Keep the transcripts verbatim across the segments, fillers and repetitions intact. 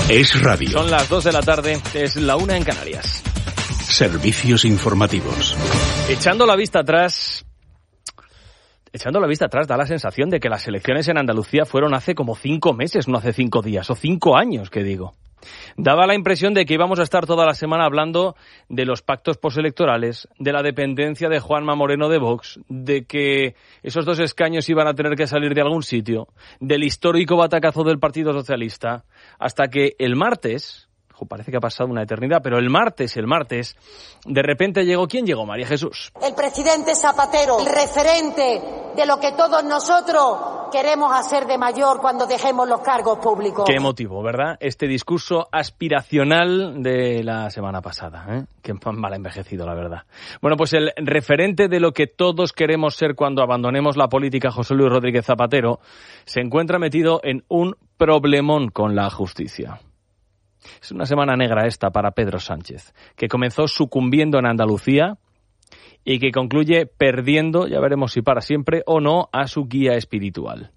Es radio. Son las dos de la tarde, es la una en Canarias. Servicios informativos. Echando la vista atrás... Echando la vista atrás da la sensación de que las elecciones en Andalucía fueron hace como cinco meses, no hace cinco días, o cinco años, que digo. Daba la impresión de que íbamos a estar toda la semana hablando de los pactos postelectorales, de la dependencia de Juanma Moreno de Vox, de que esos dos escaños iban a tener que salir de algún sitio, del histórico batacazo del Partido Socialista, hasta que el martes... Parece que ha pasado una eternidad, pero el martes, el martes, de repente llegó... ¿Quién llegó, María Jesús? El presidente Zapatero, el referente de lo que todos nosotros queremos hacer de mayor cuando dejemos los cargos públicos. Qué emotivo, ¿verdad? Este discurso aspiracional de la semana pasada, ¿eh? Qué mal envejecido, la verdad. Bueno, pues el referente de lo que todos queremos ser cuando abandonemos la política, José Luis Rodríguez Zapatero, se encuentra metido en un problemón con la justicia. Es una semana negra esta para Pedro Sánchez, que comenzó sucumbiendo en Andalucía y que concluye perdiendo, ya veremos si para siempre o no, a su guía espiritual.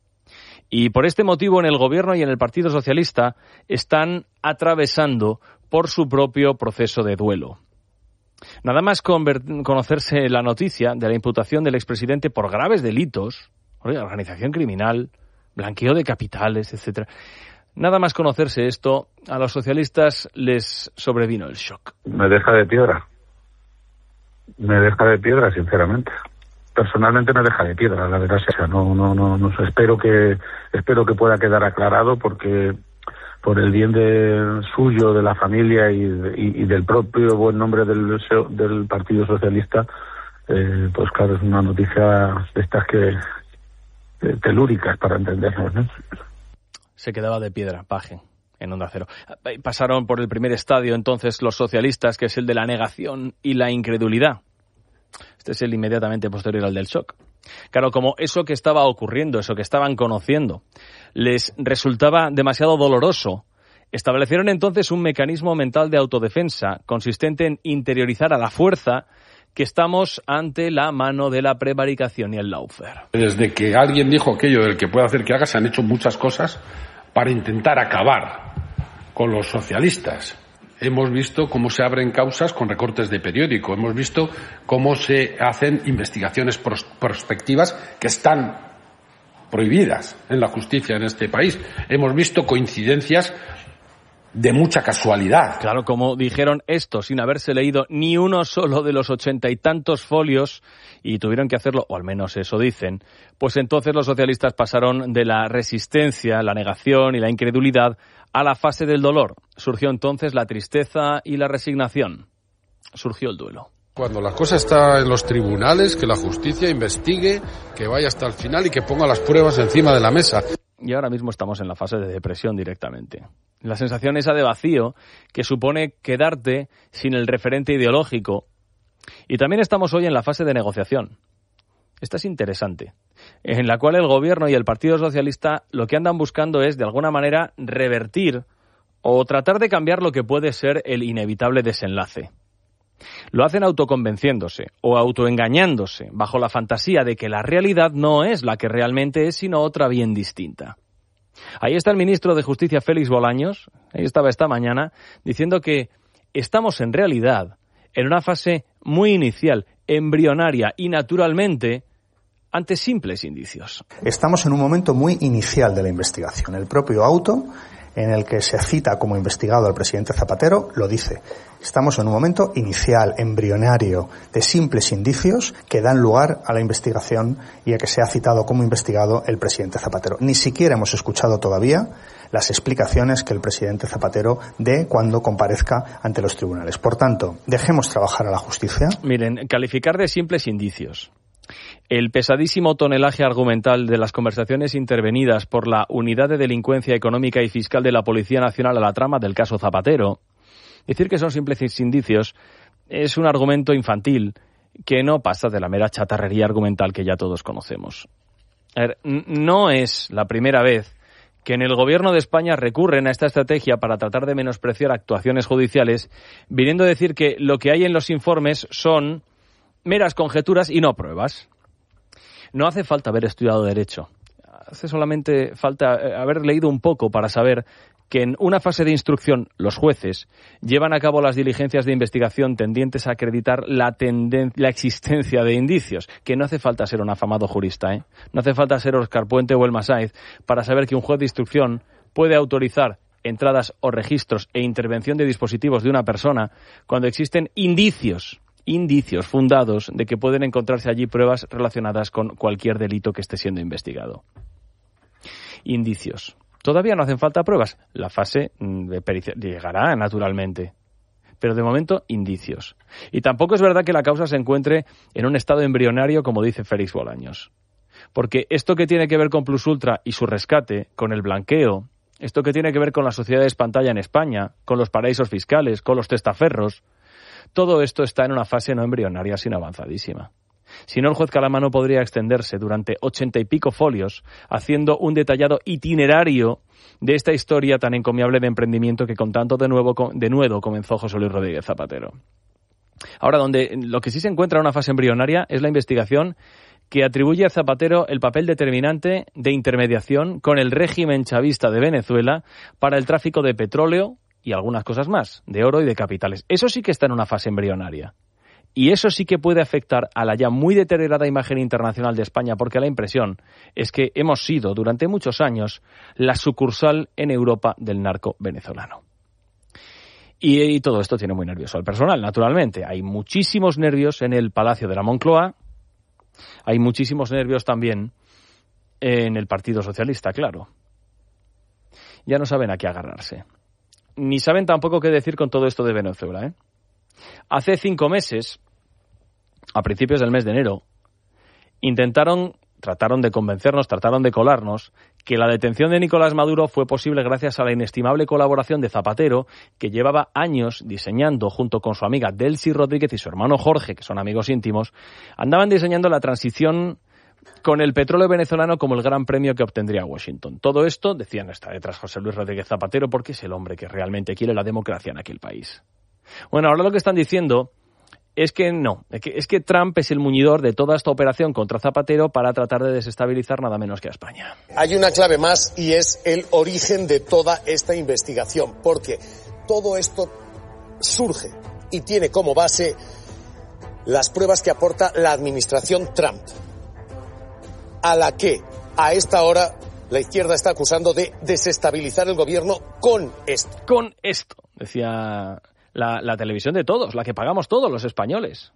Y por este motivo en el Gobierno y en el Partido Socialista están atravesando por su propio proceso de duelo. Nada más conver- conocerse la noticia de la imputación del expresidente por graves delitos, organización criminal, blanqueo de capitales, etcétera. Nada más conocerse esto, a los socialistas les sobrevino el shock. Me deja de piedra. Me deja de piedra, sinceramente. Personalmente me deja de piedra, la verdad. O sea, no, no, no, no sé. Espero que, espero que pueda quedar aclarado, porque por el bien de suyo, de la familia y, y, y del propio buen nombre del, del Partido Socialista, eh, pues claro, es una noticia de estas que eh, telúricas para entendernos, ¿no? Se quedaba de piedra, Paje, en Onda Cero. Pasaron por el primer estadio entonces los socialistas, que es el de la negación y la incredulidad. Este es el inmediatamente posterior al del shock. Claro, como eso que estaba ocurriendo, eso que estaban conociendo, les resultaba demasiado doloroso, establecieron entonces un mecanismo mental de autodefensa consistente en interiorizar a la fuerza que estamos ante la mano de la prevaricación y el lawfare. Desde que alguien dijo aquello del que puede hacer que haga, se han hecho muchas cosas para intentar acabar con los socialistas. Hemos visto cómo se abren causas con recortes de periódico, hemos visto cómo se hacen investigaciones pros- prospectivas que están prohibidas en la justicia en este país. Hemos visto coincidencias de mucha casualidad. Claro, como dijeron esto sin haberse leído ni uno solo de los ochenta y tantos folios y tuvieron que hacerlo, o al menos eso dicen, pues entonces los socialistas pasaron de la resistencia, la negación y la incredulidad a la fase del dolor. Surgió entonces la tristeza y la resignación. Surgió el duelo. Cuando la cosa está en los tribunales, que la justicia investigue, que vaya hasta el final y que ponga las pruebas encima de la mesa. Y ahora mismo estamos en la fase de depresión directamente. La sensación esa de vacío que supone quedarte sin el referente ideológico. Y también estamos hoy en la fase de negociación. Esta es interesante, en la cual el Gobierno y el Partido Socialista lo que andan buscando es, de alguna manera, revertir o tratar de cambiar lo que puede ser el inevitable desenlace. Lo hacen autoconvenciéndose o autoengañándose bajo la fantasía de que la realidad no es la que realmente es, sino otra bien distinta. Ahí está el ministro de Justicia, Félix Bolaños, ahí estaba esta mañana, diciendo que estamos en realidad en una fase muy inicial, embrionaria y naturalmente ante simples indicios. Estamos en un momento muy inicial de la investigación. El propio auto en el que se cita como investigado al presidente Zapatero lo dice. Estamos en un momento inicial, embrionario, de simples indicios que dan lugar a la investigación y a que sea citado como investigado el presidente Zapatero. Ni siquiera hemos escuchado todavía las explicaciones que el presidente Zapatero dé cuando comparezca ante los tribunales. Por tanto, dejemos trabajar a la justicia. Miren, calificar de simples indicios el pesadísimo tonelaje argumental de las conversaciones intervenidas por la Unidad de Delincuencia Económica y Fiscal de la Policía Nacional a la trama del caso Zapatero, decir que son simples indicios es un argumento infantil que no pasa de la mera chatarrería argumental que ya todos conocemos. A ver, no es la primera vez que en el Gobierno de España recurren a esta estrategia para tratar de menospreciar actuaciones judiciales, viniendo a decir que lo que hay en los informes son meras conjeturas y no pruebas. No hace falta haber estudiado Derecho. hace solamente falta haber leído un poco para saber que en una fase de instrucción los jueces llevan a cabo las diligencias de investigación tendientes a acreditar la, tenden- la existencia de indicios, que no hace falta ser un afamado jurista, ¿eh? No hace falta ser Óscar Puente o Elma Sáenz para saber que un juez de instrucción puede autorizar entradas o registros e intervención de dispositivos de una persona cuando existen indicios, indicios fundados de que pueden encontrarse allí pruebas relacionadas con cualquier delito que esté siendo investigado. Indicios. Todavía no hacen falta pruebas. La fase de pericia llegará naturalmente. Pero de momento, indicios. Y tampoco es verdad que la causa se encuentre en un estado embrionario, como dice Félix Bolaños. Porque esto que tiene que ver con Plus Ultra y su rescate, con el blanqueo, esto que tiene que ver con las sociedades pantalla en España, con los paraísos fiscales, con los testaferros, todo esto está en una fase no embrionaria, sino avanzadísima. Si no, el juez Calamano podría extenderse durante ochenta y pico folios, haciendo un detallado itinerario de esta historia tan encomiable de emprendimiento que con tanto de nuevo de nuevo comenzó José Luis Rodríguez Zapatero. Ahora, donde lo que sí se encuentra en una fase embrionaria es la investigación que atribuye a Zapatero el papel determinante de intermediación con el régimen chavista de Venezuela para el tráfico de petróleo y algunas cosas más, de oro y de capitales. Eso sí que está en una fase embrionaria. Y eso sí que puede afectar a la ya muy deteriorada imagen internacional de España, porque la impresión es que hemos sido durante muchos años la sucursal en Europa del narco venezolano. Y, y todo esto tiene muy nervioso al personal, naturalmente. Hay muchísimos nervios en el Palacio de la Moncloa, hay muchísimos nervios también en el Partido Socialista, claro. Ya no saben a qué agarrarse. Ni saben tampoco qué decir con todo esto de Venezuela, ¿eh? Hace cinco meses, a principios del mes de enero, intentaron, trataron de convencernos, trataron de colarnos, que la detención de Nicolás Maduro fue posible gracias a la inestimable colaboración de Zapatero, que llevaba años diseñando, junto con su amiga Delcy Rodríguez y su hermano Jorge, que son amigos íntimos, andaban diseñando la transición con el petróleo venezolano como el gran premio que obtendría Washington. Todo esto, decían, está detrás José Luis Rodríguez Zapatero, porque es el hombre que realmente quiere la democracia en aquel país. Bueno, ahora lo que están diciendo es que no, es que, es que Trump es el muñidor de toda esta operación contra Zapatero para tratar de desestabilizar nada menos que a España. Hay una clave más y es el origen de toda esta investigación, porque todo esto surge y tiene como base las pruebas que aporta la administración Trump, a la que a esta hora la izquierda está acusando de desestabilizar el gobierno con esto. Con esto, decía La, la televisión de todos, la que pagamos todos los españoles.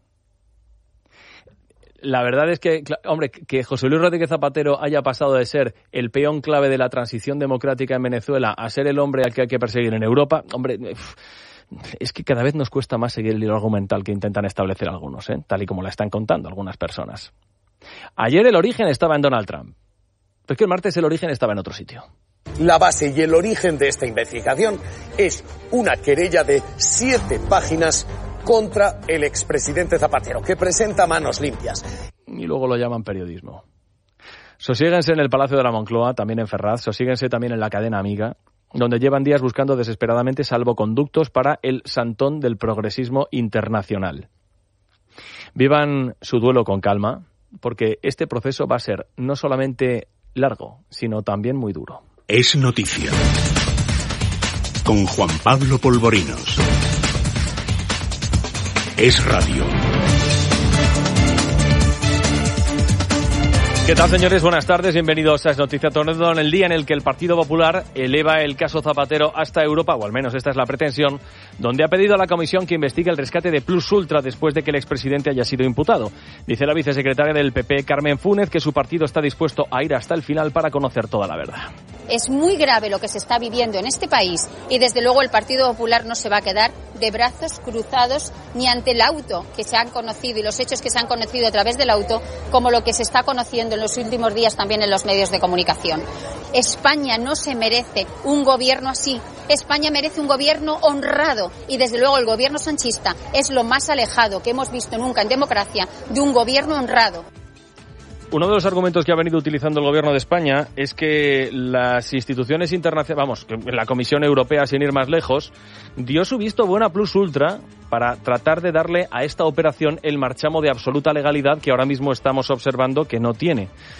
La verdad es que, hombre, que José Luis Rodríguez Zapatero haya pasado de ser el peón clave de la transición democrática en Venezuela a ser el hombre al que hay que perseguir en Europa, hombre, es que cada vez nos cuesta más seguir el hilo argumental que intentan establecer algunos, ¿eh? Tal y como la están contando algunas personas. Ayer el origen estaba en Donald Trump, pero es que el martes el origen estaba en otro sitio. La base y el origen de esta investigación es una querella de siete páginas contra el expresidente Zapatero, que presenta manos limpias. Y luego lo llaman periodismo. Sosiéguense en el Palacio de la Moncloa, también en Ferraz, sosiéguense también en la cadena Amiga, donde llevan días buscando desesperadamente salvoconductos para el santón del progresismo internacional. Vivan su duelo con calma, porque este proceso va a ser no solamente largo, sino también muy duro. Es noticia. Con Juan Pablo Polvorinos. Es radio. ¿Qué tal, señores? Buenas tardes, bienvenidos a Es Noticia Toledo, en el día en el que el Partido Popular eleva el caso Zapatero hasta Europa, o al menos esta es la pretensión, donde ha pedido a la comisión que investigue el rescate de Plus Ultra después de que el expresidente haya sido imputado. Dice la vicesecretaria del P P, Carmen Fúnez, que su partido está dispuesto a ir hasta el final para conocer toda la verdad. Es muy grave lo que se está viviendo en este país y desde luego el Partido Popular no se va a quedar de brazos cruzados ni ante el auto que se han conocido y los hechos que se han conocido a través del auto, como lo que se está conociendo en los últimos días también en los medios de comunicación. España no se merece un gobierno así. España merece un gobierno honrado y desde luego el gobierno sanchista es lo más alejado que hemos visto nunca en democracia de un gobierno honrado. Uno de los argumentos que ha venido utilizando el Gobierno de España es que las instituciones internacionales, vamos, la Comisión Europea, sin ir más lejos, dio su visto bueno a Plus Ultra para tratar de darle a esta operación el marchamo de absoluta legalidad que ahora mismo estamos observando que no tiene.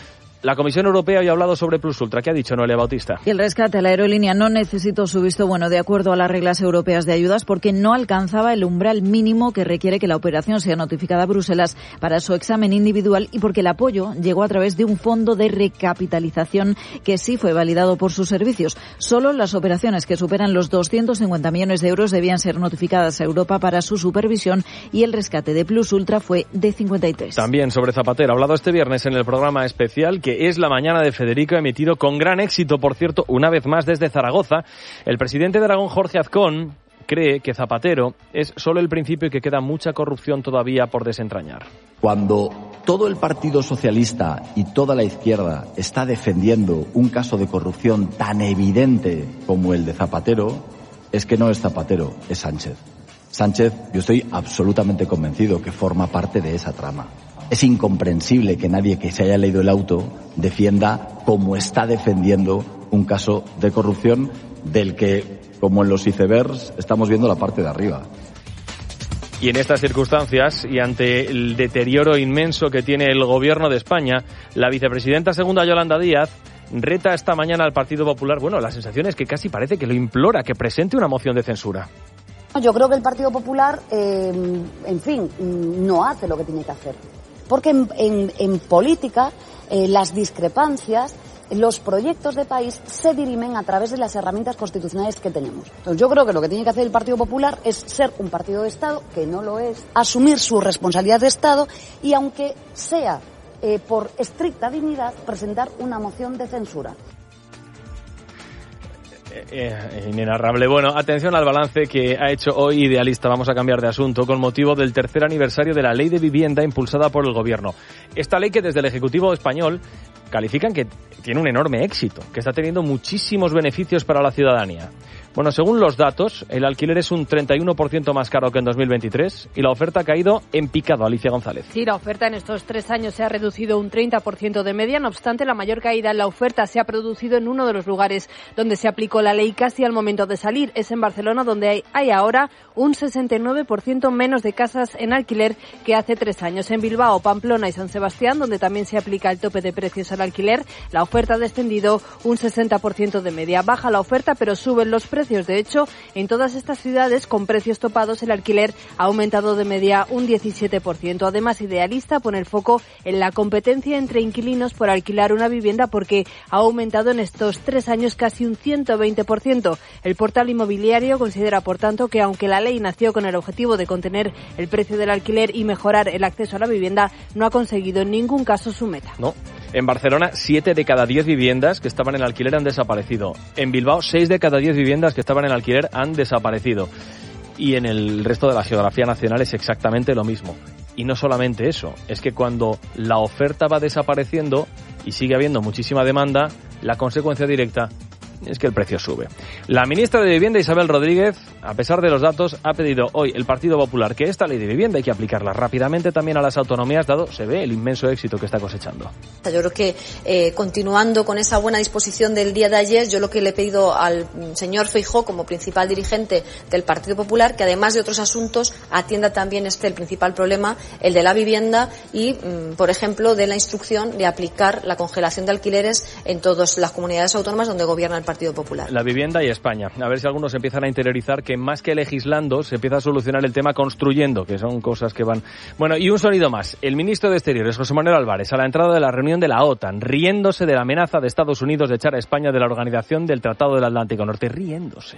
La Comisión Europea hoy ha hablado sobre Plus Ultra. ¿Qué ha dicho Noelia Bautista? Y el rescate a la aerolínea no necesitó su visto bueno de acuerdo a las reglas europeas de ayudas porque no alcanzaba el umbral mínimo que requiere que la operación sea notificada a Bruselas para su examen individual y porque el apoyo llegó a través de un fondo de recapitalización que sí fue validado por sus servicios. Solo las operaciones que superan los doscientos cincuenta millones de euros debían ser notificadas a Europa para su supervisión y el rescate de Plus Ultra fue de cincuenta y tres. También sobre Zapatero, ha hablado este viernes en el programa especial que es La Mañana de Federico, emitido con gran éxito, por cierto, una vez más desde Zaragoza. El presidente de Aragón, Jorge Azcón, cree que Zapatero es solo el principio y que queda mucha corrupción todavía por desentrañar. Cuando todo el Partido Socialista y toda la izquierda está defendiendo un caso de corrupción tan evidente como el de Zapatero, es que no es Zapatero, es Sánchez. Sánchez, yo estoy absolutamente convencido que forma parte de esa trama. Es incomprensible que nadie que se haya leído el auto defienda como está defendiendo un caso de corrupción del que, como en los icebergs, estamos viendo la parte de arriba. Y en estas circunstancias, y ante el deterioro inmenso que tiene el Gobierno de España, la vicepresidenta segunda, Yolanda Díaz, reta esta mañana al Partido Popular. Bueno, la sensación es que casi parece que lo implora, que presente una moción de censura. Yo creo que el Partido Popular, eh, en fin, no hace lo que tiene que hacer. Porque en, en, en política, eh, las discrepancias, los proyectos de país se dirimen a través de las herramientas constitucionales que tenemos. Entonces yo creo que lo que tiene que hacer el Partido Popular es ser un partido de Estado, que no lo es, asumir su responsabilidad de Estado y, aunque sea eh, por estricta dignidad, presentar una moción de censura. Eh, inenarrable. Bueno, atención al balance que ha hecho hoy Idealista. Vamos a cambiar de asunto con motivo del tercer aniversario de la Ley de Vivienda impulsada por el Gobierno. Esta ley que desde el Ejecutivo español califican que tiene un enorme éxito, que está teniendo muchísimos beneficios para la ciudadanía. Bueno, según los datos, el alquiler es un treinta y uno por ciento más caro que en dos mil veintitrés y la oferta ha caído en picado. Alicia González. Sí, la oferta en estos tres años se ha reducido un treinta por ciento de media. No obstante, la mayor caída en la oferta se ha producido en uno de los lugares donde se aplicó la ley casi al momento de salir. Es en Barcelona, donde hay, hay ahora un sesenta y nueve por ciento menos de casas en alquiler que hace tres años. En Bilbao, Pamplona y San Sebastián, donde también se aplica el tope de precios al alquiler, la oferta ha descendido un sesenta por ciento de media. Baja la oferta, pero suben los precios. De hecho, en todas estas ciudades con precios topados, el alquiler ha aumentado de media un diecisiete por ciento. Además, Idealista pone el foco en la competencia entre inquilinos por alquilar una vivienda porque ha aumentado en estos tres años casi un ciento veinte por ciento. El portal inmobiliario considera, por tanto, que aunque la ley nació con el objetivo de contener el precio del alquiler y mejorar el acceso a la vivienda, no ha conseguido en ningún caso su meta. No. En Barcelona, siete de cada diez viviendas que estaban en alquiler han desaparecido. En Bilbao, seis de cada diez viviendas que estaban en alquiler han desaparecido. Y en el resto de la geografía nacional es exactamente lo mismo. Y no solamente eso, es que cuando la oferta va desapareciendo y sigue habiendo muchísima demanda, la consecuencia directa es que el precio sube. La ministra de Vivienda, Isabel Rodríguez, a pesar de los datos, ha pedido hoy el Partido Popular que esta ley de vivienda hay que aplicarla rápidamente también a las autonomías, dado se ve el inmenso éxito que está cosechando. Yo creo que eh, continuando con esa buena disposición del día de ayer, yo lo que le he pedido al señor Feijóo, como principal dirigente del Partido Popular, que además de otros asuntos atienda también este el principal problema, el de la vivienda y, mm, por ejemplo, de la instrucción de aplicar la congelación de alquileres en todas las comunidades autónomas donde gobierna el Partido Partido Popular. La vivienda y España. A ver si algunos empiezan a interiorizar que más que legislando se empieza a solucionar el tema construyendo, que son cosas que van... Bueno, y un sonido más. El ministro de Exteriores, José Manuel Álvarez, a la entrada de la reunión de la OTAN, riéndose de la amenaza de Estados Unidos de echar a España de la Organización del Tratado del Atlántico Norte. Riéndose.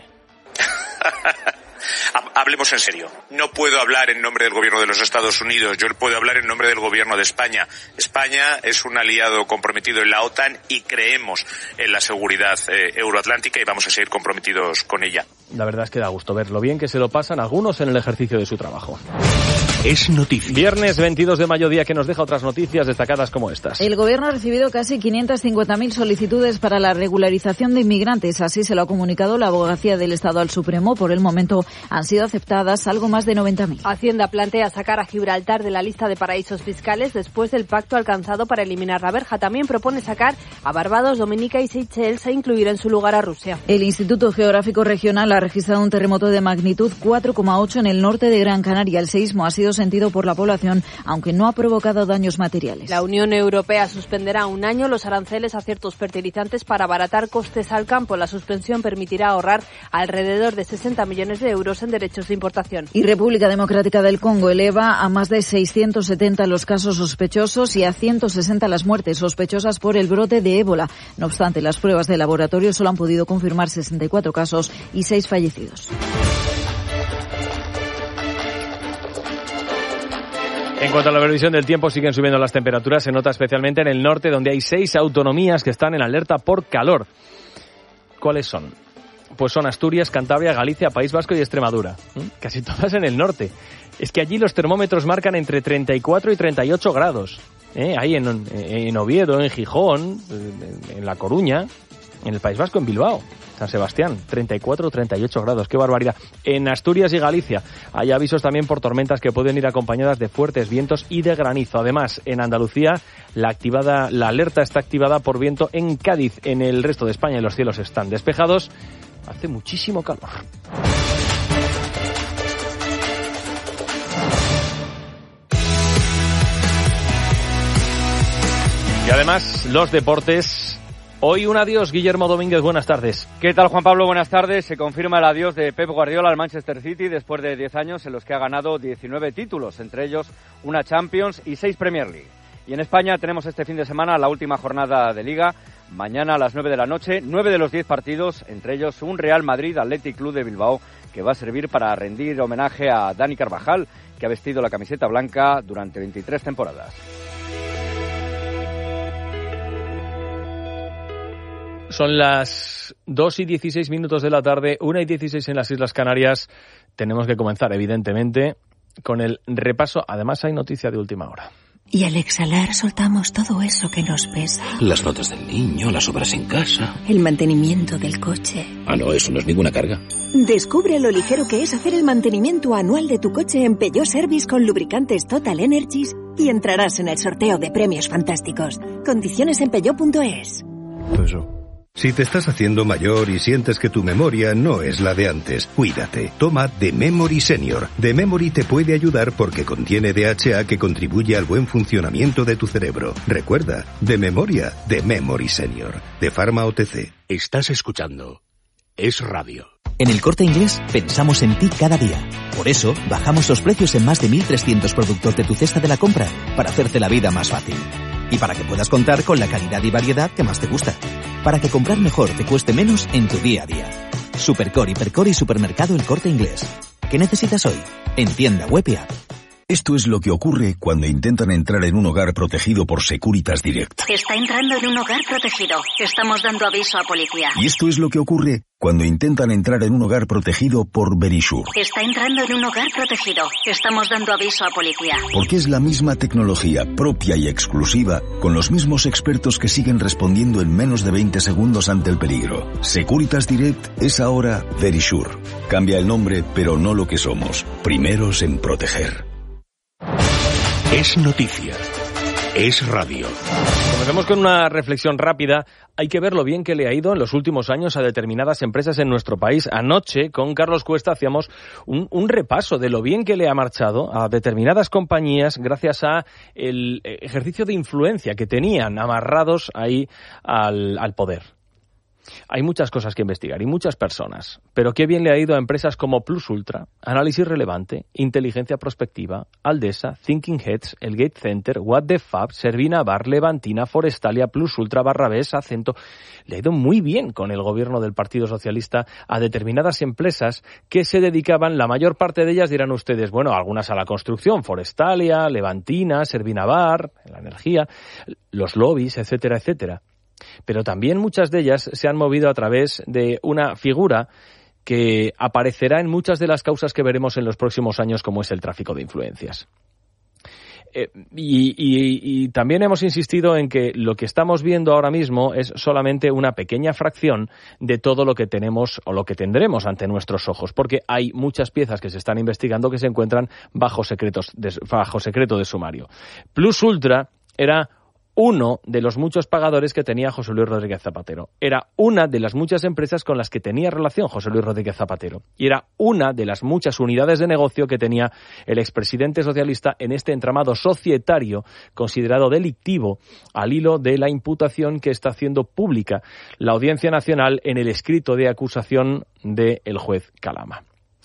Hablemos en serio. No puedo hablar en nombre del gobierno de los Estados Unidos, yo puedo hablar en nombre del gobierno de España. España es un aliado comprometido en la OTAN y creemos en la seguridad eh, euroatlántica y vamos a seguir comprometidos con ella. La verdad es que da gusto ver lo bien que se lo pasan algunos en el ejercicio de su trabajo. Es noticia. Viernes veintidós de mayo, día que nos deja otras noticias destacadas como estas. El Gobierno ha recibido casi quinientas cincuenta mil solicitudes para la regularización de inmigrantes. Así se lo ha comunicado la Abogacía del Estado al Supremo. Por el momento han sido aceptadas algo más de noventa mil. Hacienda plantea sacar a Gibraltar de la lista de paraísos fiscales después del pacto alcanzado para eliminar la verja. También propone sacar a Barbados, Dominica y Seychelles e incluir en su lugar a Rusia. El Instituto Geográfico Regional ha registrado un terremoto de magnitud cuatro coma ocho en el norte de Gran Canaria. El seísmo ha sido sentido por la población, aunque no ha provocado daños materiales. La Unión Europea suspenderá un año los aranceles a ciertos fertilizantes para abaratar costes al campo. La suspensión permitirá ahorrar alrededor de sesenta millones de euros en derechos de importación. Y República Democrática del Congo eleva a más de seiscientos setenta los casos sospechosos y a ciento sesenta las muertes sospechosas por el brote de ébola. No obstante, las pruebas de laboratorio solo han podido confirmar sesenta y cuatro casos y seis fallecidos. En cuanto a la previsión del tiempo, siguen subiendo las temperaturas. Se nota especialmente en el norte, donde hay seis autonomías que están en alerta por calor. ¿Cuáles son? Pues son Asturias, Cantabria, Galicia, País Vasco y Extremadura. ¿Mm? Casi todas en el norte. Es que allí los termómetros marcan entre treinta y cuatro y treinta y ocho grados. ¿Eh? Ahí en, en Oviedo, en Gijón, en La Coruña, en el País Vasco, en Bilbao, San Sebastián, treinta y cuatro o treinta y ocho grados. ¡Qué barbaridad! En Asturias y Galicia hay avisos también por tormentas que pueden ir acompañadas de fuertes vientos y de granizo. Además, en Andalucía, la, activada, la alerta está activada por viento en Cádiz. En el resto de España los cielos están despejados. Hace muchísimo calor. Y además, los deportes. Hoy un adiós, Guillermo Domínguez, buenas tardes. ¿Qué tal, Juan Pablo? Buenas tardes. Se confirma el adiós de Pep Guardiola al Manchester City después de diez años en los que ha ganado diecinueve títulos, entre ellos una Champions y seis Premier League. Y en España tenemos este fin de semana la última jornada de Liga. Mañana a las nueve de la noche, nueve de los diez partidos, entre ellos un Real Madrid Athletic Club de Bilbao, que va a servir para rendir homenaje a Dani Carvajal, que ha vestido la camiseta blanca durante veintitrés temporadas. Son las dos y dieciséis minutos de la tarde, una y dieciséis en las Islas Canarias. Tenemos que comenzar, evidentemente, con el repaso. Además, hay noticia de última hora. Y al exhalar soltamos todo eso que nos pesa. Las notas del niño, las obras en casa. El mantenimiento del coche. Ah, no, eso no es ninguna carga. Descubre lo ligero que es hacer el mantenimiento anual de tu coche en Peugeot Service con lubricantes Total Energies y entrarás en el sorteo de premios fantásticos. Condiciones en peugeot punto es. Eso. Si te estás haciendo mayor y sientes que tu memoria no es la de antes, cuídate. Toma The Memory Senior. The Memory te puede ayudar porque contiene D H A que contribuye al buen funcionamiento de tu cerebro. Recuerda, de memoria, The Memory Senior. De Pharma O T C. Estás escuchando Es Radio. En El Corte Inglés pensamos en ti cada día. Por eso, bajamos los precios en más de mil trescientos productos de tu cesta de la compra para hacerte la vida más fácil. Y para que puedas contar con la calidad y variedad que más te gusta. Para que comprar mejor te cueste menos en tu día a día. Supercore, Hipercore y Supermercado El Corte Inglés. ¿Qué necesitas hoy? En tienda web y app. Esto es lo que ocurre cuando intentan entrar en un hogar protegido por Securitas Direct. Está entrando en un hogar protegido. Estamos dando aviso a policía. Y esto es lo que ocurre cuando intentan entrar en un hogar protegido por Verisure. Está entrando en un hogar protegido. Estamos dando aviso a policía. Porque es la misma tecnología propia y exclusiva, con los mismos expertos que siguen respondiendo en menos de veinte segundos ante el peligro. Securitas Direct es ahora Verisure. Cambia el nombre, pero no lo que somos. Primeros en proteger. Es noticia. Es radio. Comencemos con una reflexión rápida. Hay que ver lo bien que le ha ido en los últimos años a determinadas empresas en nuestro país. Anoche, con Carlos Cuesta, hacíamos un, un repaso de lo bien que le ha marchado a determinadas compañías gracias a el ejercicio de influencia que tenían amarrados ahí al, al poder. Hay muchas cosas que investigar y muchas personas, pero qué bien le ha ido a empresas como Plus Ultra, Análisis Relevante, Inteligencia Prospectiva, Aldesa, Thinking Heads, El Gate Center, What the Fab, Servina Bar, Levantina, Forestalia, Plus Ultra, Barrabés, Acento. Le ha ido muy bien con el gobierno del Partido Socialista a determinadas empresas que se dedicaban, la mayor parte de ellas dirán ustedes, bueno, algunas a la construcción, Forestalia, Levantina, Servina Bar, la energía, los lobbies, etcétera, etcétera. Pero también muchas de ellas se han movido a través de una figura que aparecerá en muchas de las causas que veremos en los próximos años, como es el tráfico de influencias. Eh, y, y, y también hemos insistido en que lo que estamos viendo ahora mismo es solamente una pequeña fracción de todo lo que tenemos o lo que tendremos ante nuestros ojos, porque hay muchas piezas que se están investigando que se encuentran bajo secretos de, bajo secreto de sumario. Plus Ultra era uno de los muchos pagadores que tenía José Luis Rodríguez Zapatero. Era una de las muchas empresas con las que tenía relación José Luis Rodríguez Zapatero. Y era una de las muchas unidades de negocio que tenía el expresidente socialista en este entramado societario considerado delictivo al hilo de la imputación que está haciendo pública la Audiencia Nacional en el escrito de acusación del juez Calama.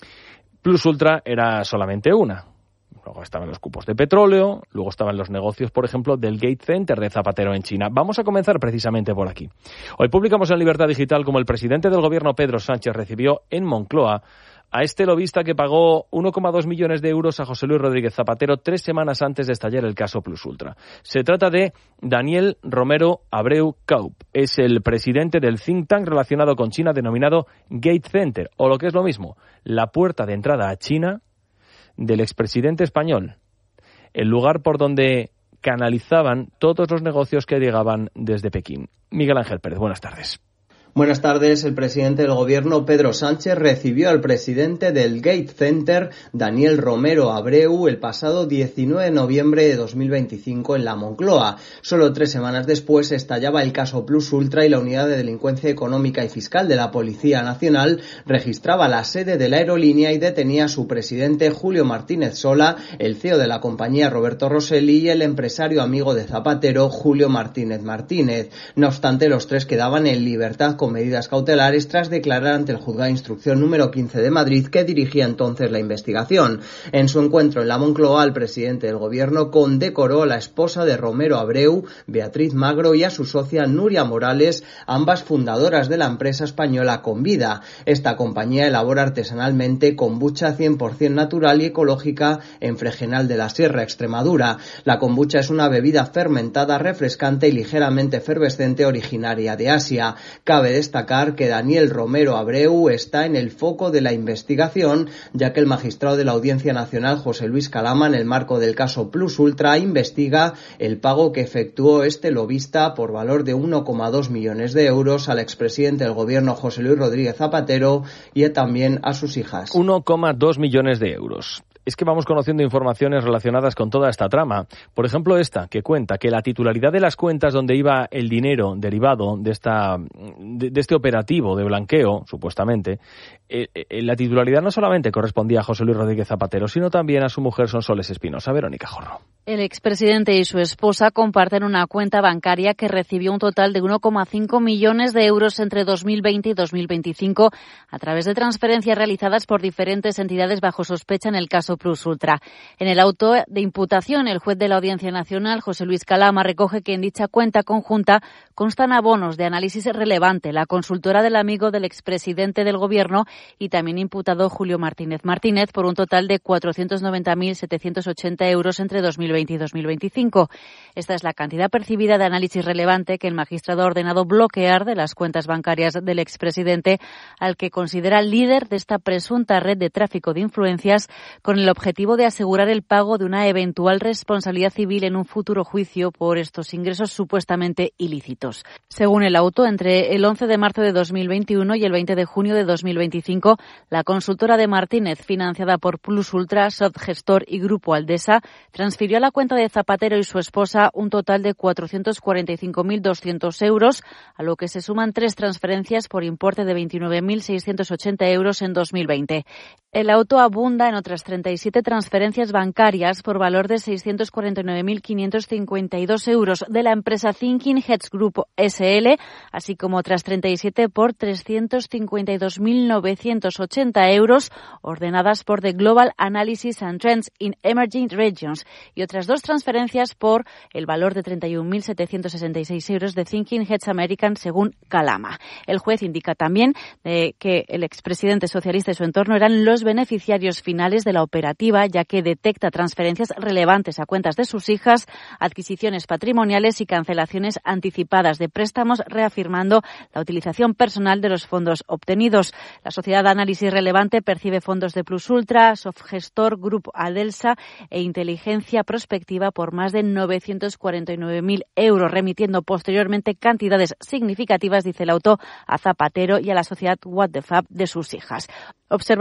Plus Ultra era solamente una. Luego estaban los cupos de petróleo, luego estaban los negocios, por ejemplo, del Gate Center de Zapatero en China. Vamos a comenzar precisamente por aquí. Hoy publicamos en Libertad Digital cómo el presidente del gobierno, Pedro Sánchez, recibió en Moncloa a este lobista que pagó uno coma dos millones de euros a José Luis Rodríguez Zapatero tres semanas antes de estallar el caso Plus Ultra. Se trata de Daniel Romero Abreu Kaup. Es el presidente del think tank relacionado con China denominado Gate Center, o lo que es lo mismo, la puerta de entrada a China del expresidente español, el lugar por donde canalizaban todos los negocios que llegaban desde Pekín. Miguel Ángel Pérez, buenas tardes. Buenas tardes. El presidente del gobierno, Pedro Sánchez, recibió al presidente del Gate Center, Daniel Romero Abreu, el pasado diecinueve de noviembre de dos mil veinticinco en la Moncloa. Solo tres semanas después estallaba el caso Plus Ultra y la Unidad de Delincuencia Económica y Fiscal de la Policía Nacional registraba la sede de la aerolínea y detenía a su presidente, Julio Martínez Sola, el C E O de la compañía, Roberto Rosselli, y el empresario amigo de Zapatero, Julio Martínez Martínez. No obstante, los tres quedaban en libertad con medidas cautelares tras declarar ante el juzgado de instrucción número quince de Madrid, que dirigía entonces la investigación. En su encuentro en la Moncloa, el presidente del gobierno condecoró a la esposa de Romero Abreu, Beatriz Magro, y a su socia Nuria Morales, ambas fundadoras de la empresa española Convida. Esta compañía elabora artesanalmente kombucha cien por ciento natural y ecológica en Fregenal de la Sierra, Extremadura. La kombucha es una bebida fermentada, refrescante y ligeramente efervescente originaria de Asia. Cabe destacar que Daniel Romero Abreu está en el foco de la investigación, ya que el magistrado de la Audiencia Nacional, José Luis Calama, en el marco del caso Plus Ultra, investiga el pago que efectuó este lobista por valor de uno coma dos millones de euros al expresidente del gobierno, José Luis Rodríguez Zapatero, y también a sus hijas. uno coma dos millones de euros. Es que vamos conociendo informaciones relacionadas con toda esta trama. Por ejemplo, esta, que cuenta que la titularidad de las cuentas donde iba el dinero derivado de esta de, de este operativo de blanqueo, supuestamente, eh, eh, la titularidad no solamente correspondía a José Luis Rodríguez Zapatero, sino también a su mujer Sonsoles Espinosa. Verónica Jorro. El expresidente y su esposa comparten una cuenta bancaria que recibió un total de uno coma cinco millones de euros entre dos mil veinte y dos mil veinticinco a través de transferencias realizadas por diferentes entidades bajo sospecha en el caso Plus Ultra. En el auto de imputación, el juez de la Audiencia Nacional, José Luis Calama, recoge que en dicha cuenta conjunta constan abonos de análisis relevante, la consultora del amigo del expresidente del gobierno y también imputado Julio Martínez Martínez, por un total de cuatrocientos noventa mil setecientos ochenta euros entre dos mil veinte y dos mil veinticinco. Esta es la cantidad percibida de análisis relevante que el magistrado ha ordenado bloquear de las cuentas bancarias del expresidente, al que considera líder de esta presunta red de tráfico de influencias, con el objetivo de asegurar el pago de una eventual responsabilidad civil en un futuro juicio por estos ingresos supuestamente ilícitos. Según el auto, entre el once de marzo de dos mil veintiuno y el veinte de junio de dos mil veinticinco, la consultora de Martínez, financiada por Plus Ultra, Softgestor y Grupo Aldesa, transfirió a la cuenta de Zapatero y su esposa un total de cuatrocientos cuarenta y cinco mil doscientos euros, a lo que se suman tres transferencias por importe de veintinueve mil seiscientos ochenta euros en dos mil veinte. El auto abunda en otras treinta y siete transferencias bancarias por valor de seiscientos cuarenta y nueve mil quinientos cincuenta y dos euros de la empresa Thinking Heads Group S L, así como otras treinta y siete por trescientos cincuenta y dos mil novecientos ochenta euros ordenadas por The Global Analysis and Trends in Emerging Regions, y otras dos transferencias por el valor de treinta y un mil setecientos sesenta y seis euros de Thinking Heads American, según Calama. El juez indica también eh, que el expresidente socialista y su entorno eran los beneficiarios finales de la operativa, ya que detecta transferencias relevantes a cuentas de sus hijas, adquisiciones patrimoniales y cancelaciones anticipadas de préstamos, reafirmando la utilización personal de los fondos obtenidos. La sociedad de análisis relevante percibe fondos de Plus Ultra, Softgestor, Grupo Adelsa e Inteligencia Prospectiva por más de novecientos cuarenta y nueve mil euros, remitiendo posteriormente cantidades significativas, dice el auto, a Zapatero y a la sociedad What the Fab de sus hijas. Observa además que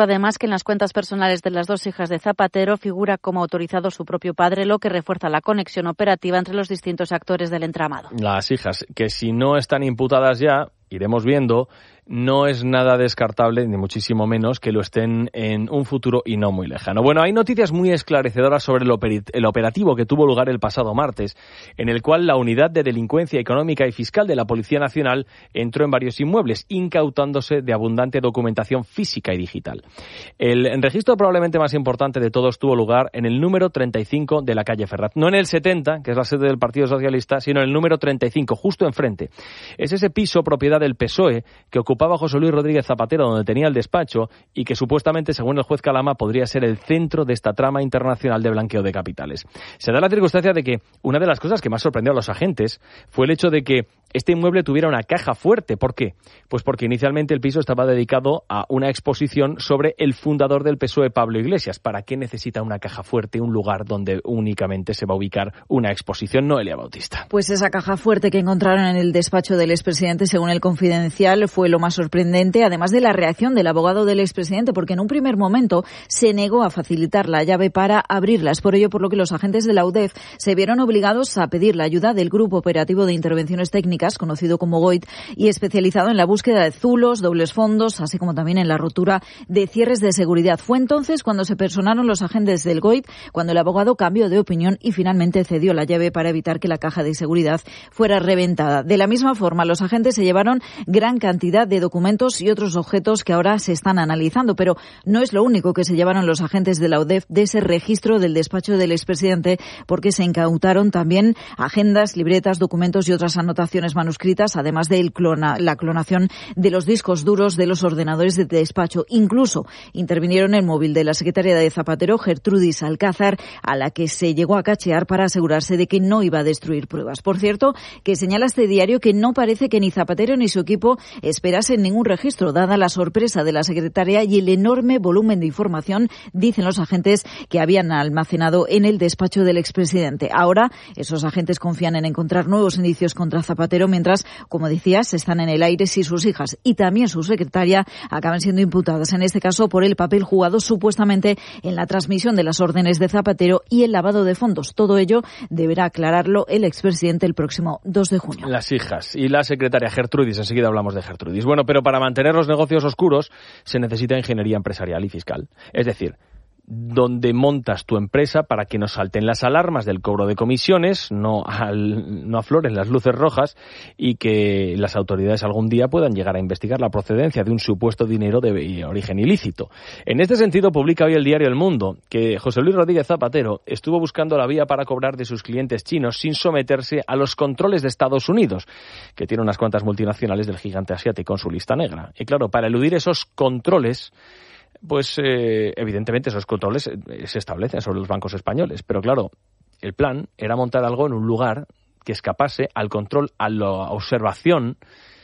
en las cuentas personales de las dos hijas de Zapatero figura como autorizado su propio padre, lo que refuerza la conexión operativa entre los distintos actores del entramado. Las hijas, que si no están imputadas ya, iremos viendo, no es nada descartable, ni muchísimo menos, que lo estén en un futuro y no muy lejano. Bueno, hay noticias muy esclarecedoras sobre el, oper- el operativo que tuvo lugar el pasado martes, en el cual la Unidad de Delincuencia Económica y Fiscal de la Policía Nacional entró en varios inmuebles, incautándose de abundante documentación física y digital. El registro probablemente más importante de todos tuvo lugar en el número treinta y cinco de la calle Ferraz. No en el setenta, que es la sede del Partido Socialista, sino en el número treinta y cinco, justo enfrente. Es ese piso propiedad del P S O E que ocupaba José Luis Rodríguez Zapatero, donde tenía el despacho, y que supuestamente, según el juez Calama, podría ser el centro de esta trama internacional de blanqueo de capitales. Se da la circunstancia de que una de las cosas que más sorprendió a los agentes fue el hecho de que este inmueble tuviera una caja fuerte. ¿Por qué? Pues porque inicialmente el piso estaba dedicado a una exposición sobre el fundador del P S O E, Pablo Iglesias. ¿Para qué necesita una caja fuerte un lugar donde únicamente se va a ubicar una exposición? Noelia Bautista. Pues esa caja fuerte que encontraron en el despacho del expresidente, según el Confidencial, fue lo más sorprendente, además de la reacción del abogado del expresidente, porque en un primer momento se negó a facilitar la llave para abrirlas. Por ello, por lo que los agentes de la U D E F se vieron obligados a pedir la ayuda del Grupo Operativo de Intervenciones Técnicas, conocido como GOIT, y especializado en la búsqueda de zulos, dobles fondos, así como también en la rotura de cierres de seguridad. Fue entonces cuando se personaron los agentes del GOIT, cuando el abogado cambió de opinión y finalmente cedió la llave para evitar que la caja de seguridad fuera reventada. De la misma forma, los agentes se llevaron gran cantidad de documentos y otros objetos que ahora se están analizando, pero no es lo único que se llevaron los agentes de la U D E F de ese registro del despacho del expresidente, porque se incautaron también agendas, libretas, documentos y otras anotaciones manuscritas, además de el clona, la clonación de los discos duros de los ordenadores de despacho. Incluso intervinieron el móvil de la secretaria de Zapatero, Gertrudis Alcázar, a la que se llegó a cachear para asegurarse de que no iba a destruir pruebas. Por cierto, que señala este diario que no parece que ni Zapatero ni su equipo esperasen ningún registro, dada la sorpresa de la secretaria y el enorme volumen de información, dicen los agentes, que habían almacenado en el despacho del expresidente. Ahora, esos agentes confían en encontrar nuevos indicios contra Zapatero, mientras, como decías, están en el aire si sus hijas y también su secretaria acaban siendo imputadas, en este caso por el papel jugado supuestamente en la transmisión de las órdenes de Zapatero y el lavado de fondos. Todo ello deberá aclararlo el expresidente el próximo dos de junio. Las hijas y la secretaria Gertrudis, enseguida hablamos de Gertrudis. Bueno, pero para mantener los negocios oscuros se necesita ingeniería empresarial y fiscal. Es decir, donde montas tu empresa para que no salten las alarmas del cobro de comisiones, no, al, no afloren las luces rojas y que las autoridades algún día puedan llegar a investigar la procedencia de un supuesto dinero de origen ilícito. En este sentido, publica hoy el diario El Mundo que José Luis Rodríguez Zapatero estuvo buscando la vía para cobrar de sus clientes chinos sin someterse a los controles de Estados Unidos, que tiene unas cuantas multinacionales del gigante asiático en su lista negra. Y claro, para eludir esos controles, pues eh, evidentemente esos controles eh, se establecen sobre los bancos españoles. Pero claro, el plan era montar algo en un lugar que escapase al control, a la observación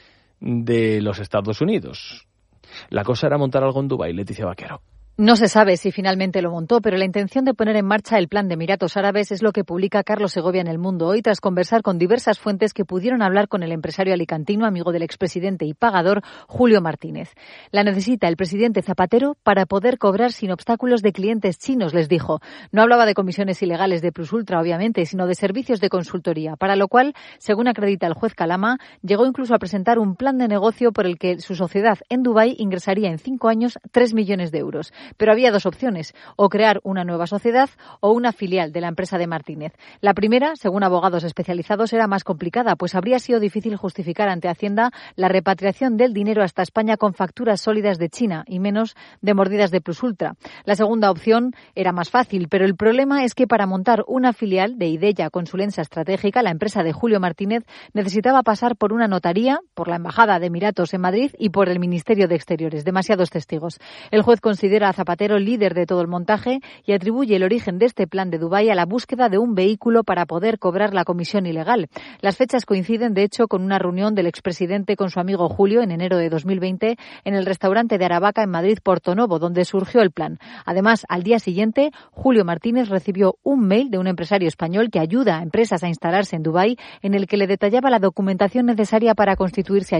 de los Estados Unidos. La cosa era montar algo en Dubái, Leticia Vaquero. No se sabe si finalmente lo montó, pero la intención de poner en marcha el plan de Emiratos Árabes es lo que publica Carlos Segovia en El Mundo hoy, tras conversar con diversas fuentes que pudieron hablar con el empresario alicantino, amigo del expresidente y pagador, Julio Martínez. La necesita el presidente Zapatero para poder cobrar sin obstáculos de clientes chinos, les dijo. No hablaba de comisiones ilegales de Plus Ultra, obviamente, sino de servicios de consultoría, para lo cual, según acredita el juez Calama, llegó incluso a presentar un plan de negocio por el que su sociedad en Dubái ingresaría en cinco años tres millones de euros. Pero había dos opciones, o crear una nueva sociedad o una filial de la empresa de Martínez. La primera, según abogados especializados, era más complicada, pues habría sido difícil justificar ante Hacienda la repatriación del dinero hasta España con facturas sólidas de China y menos de mordidas de Plus Ultra. La segunda opción era más fácil, pero el problema es que para montar una filial de Ideya Consulencia Estratégica, la empresa de Julio Martínez, necesitaba pasar por una notaría, por la Embajada de Emiratos en Madrid y por el Ministerio de Exteriores. Demasiados testigos. El juez considera a Zapatero líder de todo el montaje y atribuye el origen de este plan de Dubái a la búsqueda de un vehículo para poder cobrar la comisión ilegal. Las fechas coinciden, de hecho, con una reunión del expresidente con su amigo Julio en enero de dos mil veinte en el restaurante de Aravaca en Madrid, Portonovo, donde surgió el plan. Además, al día siguiente, Julio Martínez recibió un mail de un empresario español que ayuda a empresas a instalarse en Dubái, en el que le detallaba la documentación necesaria para constituirse allí.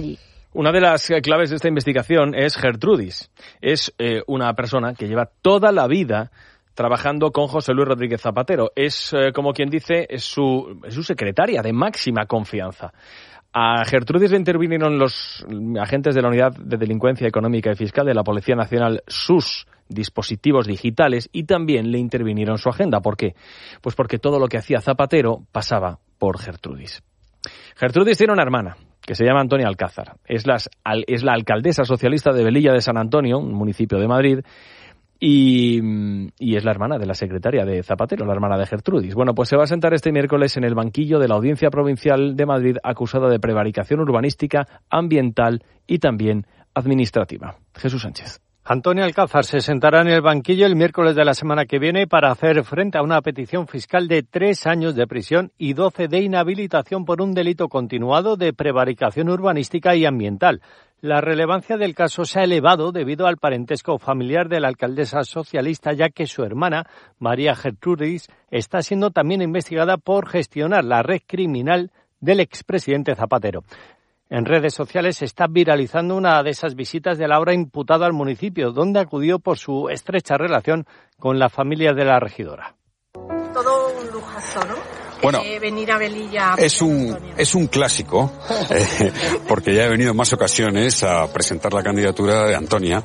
Una de las claves de esta investigación es Gertrudis. Es eh, una persona que lleva toda la vida trabajando con José Luis Rodríguez Zapatero. Es, eh, como quien dice, es su, es su secretaria de máxima confianza. A Gertrudis le intervinieron los agentes de la Unidad de Delincuencia Económica y Fiscal de la Policía Nacional, sus dispositivos digitales, y también le intervinieron su agenda. ¿Por qué? Pues porque todo lo que hacía Zapatero pasaba por Gertrudis. Gertrudis tiene una hermana que se llama Antonia Alcázar. Es, las, es la alcaldesa socialista de Velilla de San Antonio, un municipio de Madrid, y, y es la hermana de la secretaria de Zapatero, la hermana de Gertrudis. Bueno, pues se va a sentar este miércoles en el banquillo de la Audiencia Provincial de Madrid, acusada de prevaricación urbanística, ambiental y también administrativa. Jesús Sánchez. Antonia Alcázar se sentará en el banquillo el miércoles de la semana que viene para hacer frente a una petición fiscal de tres años de prisión y doce de inhabilitación por un delito continuado de prevaricación urbanística y ambiental. La relevancia del caso se ha elevado debido al parentesco familiar de la alcaldesa socialista, ya que su hermana, María Gertrudis, está siendo también investigada por gestionar la red criminal del expresidente Zapatero. En redes sociales se está viralizando una de esas visitas del ahora imputado al municipio, donde acudió por su estrecha relación con la familia de la regidora. Todo un lujazo, ¿no? Bueno, eh, venir a Velilla. Es un, es un clásico, eh, porque ya he venido en más ocasiones a presentar la candidatura de Antonia,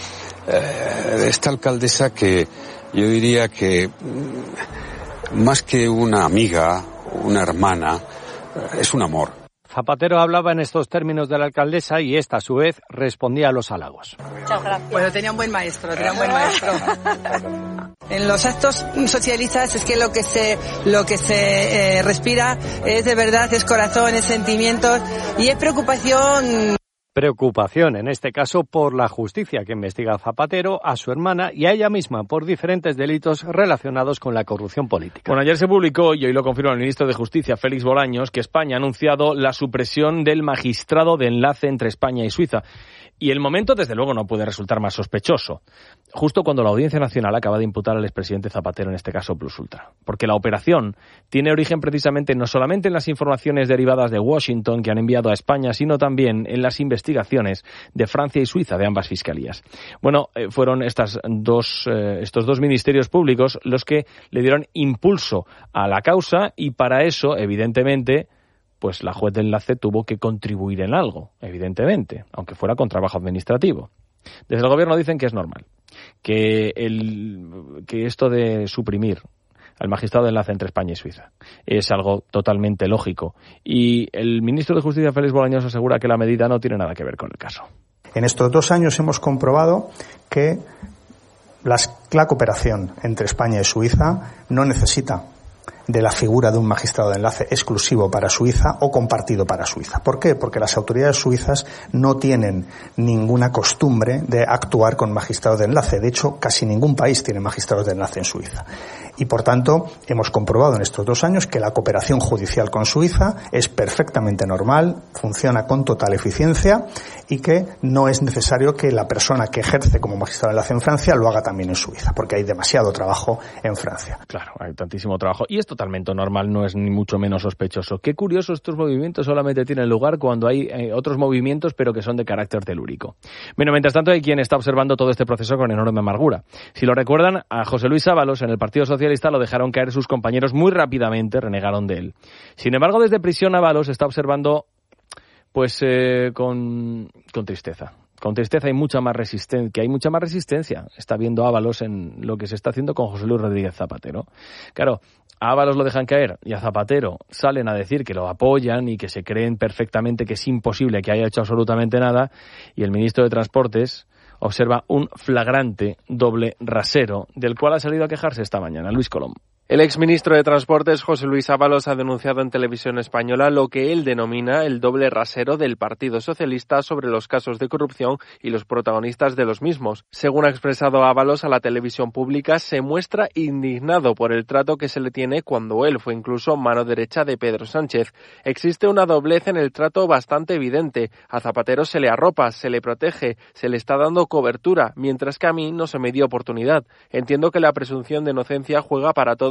eh, de esta alcaldesa que yo diría que más que una amiga, una hermana, eh, es un amor. Zapatero hablaba en estos términos de la alcaldesa y esta, a su vez, respondía a los halagos. Muchas gracias. Bueno, tenía un buen maestro, tenía un buen maestro. En los actos socialistas es que lo que se lo que se eh, respira es de verdad, es corazón, es sentimientos y es preocupación. Preocupación, en este caso, por la justicia que investiga a Zapatero, a su hermana y a ella misma por diferentes delitos relacionados con la corrupción política. Bueno, ayer se publicó, y hoy lo confirma el ministro de Justicia, Félix Bolaños, que España ha anunciado la supresión del magistrado de enlace entre España y Suiza. Y el momento, desde luego, no puede resultar más sospechoso. Justo cuando la Audiencia Nacional acaba de imputar al expresidente Zapatero, en este caso Plus Ultra. Porque la operación tiene origen precisamente no solamente en las informaciones derivadas de Washington que han enviado a España, sino también en las investigaciones de Francia y Suiza, de ambas fiscalías. Bueno, eh, fueron estas dos, eh, estos dos ministerios públicos los que le dieron impulso a la causa, y para eso, evidentemente, pues la juez de enlace tuvo que contribuir en algo, evidentemente, aunque fuera con trabajo administrativo. Desde el gobierno dicen que es normal, que, el, que esto de suprimir al magistrado de enlace entre España y Suiza es algo totalmente lógico. Y el ministro de Justicia, Félix Bolaños, asegura que la medida no tiene nada que ver con el caso. En estos dos años hemos comprobado que las, la cooperación entre España y Suiza no necesita de la figura de un magistrado de enlace exclusivo para Suiza o compartido para Suiza. ¿Por qué? Porque las autoridades suizas no tienen ninguna costumbre de actuar con magistrados de enlace. De hecho, casi ningún país tiene magistrados de enlace en Suiza. Y, por tanto, hemos comprobado en estos dos años que la cooperación judicial con Suiza es perfectamente normal, funciona con total eficiencia y que no es necesario que la persona que ejerce como magistrado de enlace en Francia lo haga también en Suiza, porque hay demasiado trabajo en Francia. Claro, hay tantísimo trabajo. Y es totalmente normal, no es ni mucho menos sospechoso. Qué curioso, estos movimientos solamente tienen lugar cuando hay eh, otros movimientos, pero que son de carácter telúrico. Bueno, mientras tanto, hay quien está observando todo este proceso con enorme amargura. Si lo recuerdan, a José Luis Ábalos en el Partido Socialista lo dejaron caer sus compañeros muy rápidamente, renegaron de él. Sin embargo, desde prisión Ábalos está observando pues eh, con, con tristeza. Con tristeza hay mucha más resistencia, que hay mucha más resistencia. Está viendo Ábalos en lo que se está haciendo con José Luis Rodríguez Zapatero. Claro, a Ábalos lo dejan caer y a Zapatero salen a decir que lo apoyan y que se creen perfectamente que es imposible que haya hecho absolutamente nada, y el ministro de Transportes observa un flagrante doble rasero, del cual ha salido a quejarse esta mañana Luis Colom. El exministro de Transportes, José Luis Ábalos, ha denunciado en Televisión Española lo que él denomina el doble rasero del Partido Socialista sobre los casos de corrupción y los protagonistas de los mismos. Según ha expresado Ábalos a la televisión pública, se muestra indignado por el trato que se le tiene cuando él fue incluso mano derecha de Pedro Sánchez. Existe una doblez en el trato bastante evidente. A Zapatero se le arropa, se le protege, se le está dando cobertura, mientras que a mí no se me dio oportunidad. Entiendo que la presunción de inocencia juega para todos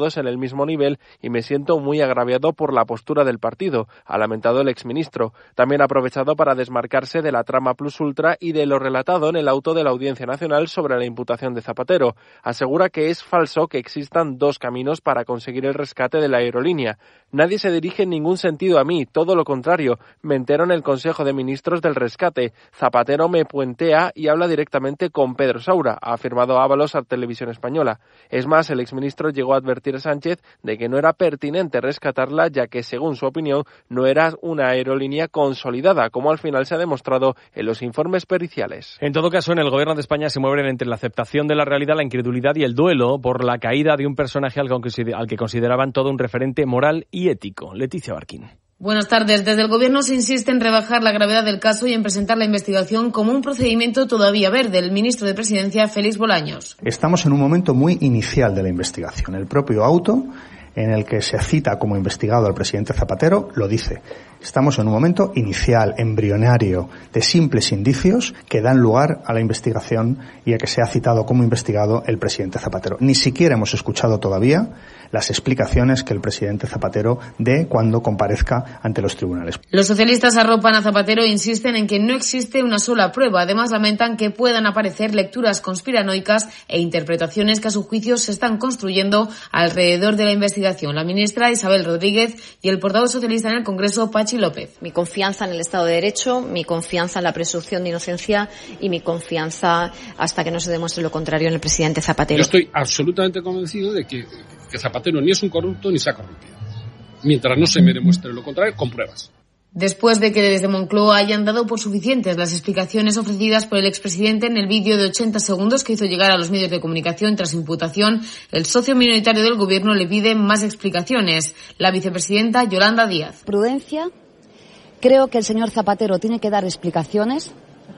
todos en el mismo nivel y me siento muy agraviado por la postura del partido, ha lamentado el exministro. También ha aprovechado para desmarcarse de la trama plus ultra y de lo relatado en el auto de la Audiencia Nacional sobre la imputación de Zapatero. Asegura que es falso que existan dos caminos para conseguir el rescate de la aerolínea. Nadie se dirige en ningún sentido a mí, todo lo contrario. Me entero en el Consejo de Ministros del rescate. Zapatero me puentea y habla directamente con Pedro Saura, ha afirmado Ábalos a Televisión Española. Es más, el exministro llegó a advertir a Sánchez de que no era pertinente rescatarla, ya que, según su opinión, no era una aerolínea consolidada, como al final se ha demostrado en los informes periciales. En todo caso, en el Gobierno de España se mueven entre la aceptación de la realidad, la incredulidad y el duelo por la caída de un personaje al que consideraban todo un referente moral y ético. Leticia Barquín. Buenas tardes. Desde el Gobierno se insiste en rebajar la gravedad del caso y en presentar la investigación como un procedimiento todavía verde. El ministro de Presidencia, Félix Bolaños. Estamos en un momento muy inicial de la investigación. El propio auto en el que se cita como investigado al presidente Zapatero lo dice. Estamos en un momento inicial, embrionario, de simples indicios que dan lugar a la investigación y a que sea citado como investigado el presidente Zapatero. Ni siquiera hemos escuchado todavía las explicaciones que el presidente Zapatero dé cuando comparezca ante los tribunales. Los socialistas arropan a Zapatero e insisten en que no existe una sola prueba. Además, lamentan que puedan aparecer lecturas conspiranoicas e interpretaciones que a su juicio se están construyendo alrededor de la investigación. La ministra Isabel Rodríguez y el portavoz socialista en el Congreso, Pachi López. Mi confianza en el Estado de Derecho, mi confianza en la presunción de inocencia y mi confianza hasta que no se demuestre lo contrario en el presidente Zapatero. Yo estoy absolutamente convencido de que, que Zapatero ni es un corrupto ni se ha corrompido. Mientras no se me demuestre lo contrario, con pruebas. Después de que desde Moncloa hayan dado por suficientes las explicaciones ofrecidas por el expresidente en el vídeo de ochenta segundos que hizo llegar a los medios de comunicación tras imputación, el socio minoritario del Gobierno le pide más explicaciones. La vicepresidenta Yolanda Díaz. Prudencia. Creo que el señor Zapatero tiene que dar explicaciones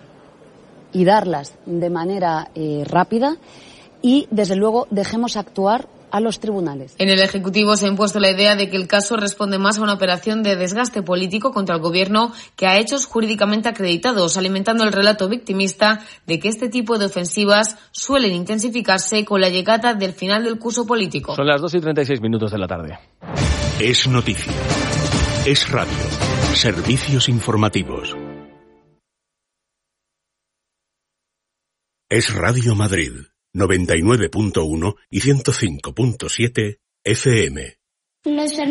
y darlas de manera eh, rápida y, desde luego, dejemos actuar a los tribunales. En el Ejecutivo se ha impuesto la idea de que el caso responde más a una operación de desgaste político contra el Gobierno que a hechos jurídicamente acreditados, alimentando el relato victimista de que este tipo de ofensivas suelen intensificarse con la llegada del final del curso político. Son las dos y treinta y seis minutos de la tarde. Es noticia. Es radio. Servicios informativos. Es Radio Madrid. noventa y nueve punto uno y ciento cinco punto siete F M. Los